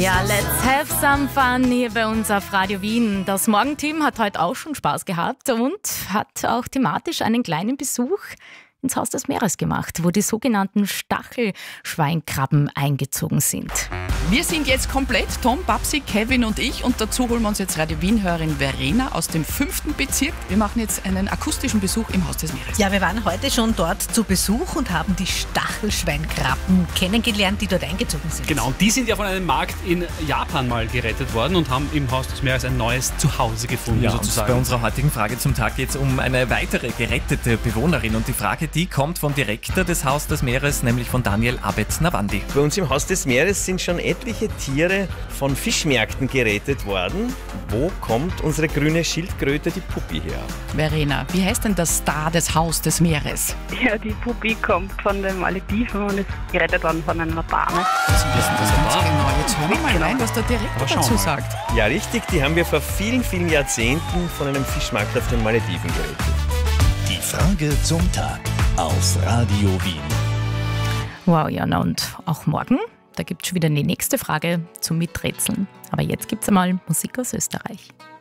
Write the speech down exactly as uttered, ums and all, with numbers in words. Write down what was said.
Ja, let's have some fun hier bei uns auf Radio Wien. Das Morgenteam hat heute auch schon Spaß gehabt und hat auch thematisch einen kleinen Besuch ins Haus des Meeres gemacht, wo die sogenannten Stachelschweinkrabben eingezogen sind. Wir sind jetzt komplett, Tom, Babsi, Kevin und ich, und dazu holen wir uns jetzt Radio Wien-Hörerin Verena aus dem fünften Bezirk. Wir machen jetzt einen akustischen Besuch im Haus des Meeres. Ja, wir waren heute schon dort zu Besuch und haben die Stachelschweinkrabben kennengelernt, die dort eingezogen sind. Genau, und die sind ja von einem Markt in Japan mal gerettet worden und haben im Haus des Meeres ein neues Zuhause gefunden, ja, sozusagen. Bei unserer heutigen Frage zum Tag geht es um eine weitere gerettete Bewohnerin, und die Frage, die kommt vom Direktor des Haus des Meeres, nämlich von Daniel Abetz-Nawandi. Bei uns im Haus des Meeres sind schon etliche Tiere von Fischmärkten gerettet worden. Wo kommt unsere grüne Schildkröte, die Puppi, her? Verena, wie heißt denn der Star des Haus des Meeres? Ja, die Puppi kommt von den Malediven und ist gerettet worden von einer Dame. Sie wissen das ganz genau. Jetzt hören wir mal rein, was der Direktor dazu sagt. Ja, richtig, die haben wir vor vielen, vielen Jahrzehnten von einem Fischmarkt auf den Malediven gerettet. Die Frage zum Tag auf Radio Wien. Wow, ja, na und auch morgen, da gibt es schon wieder die nächste Frage zum Miträtseln. Aber jetzt gibt es einmal Musik aus Österreich.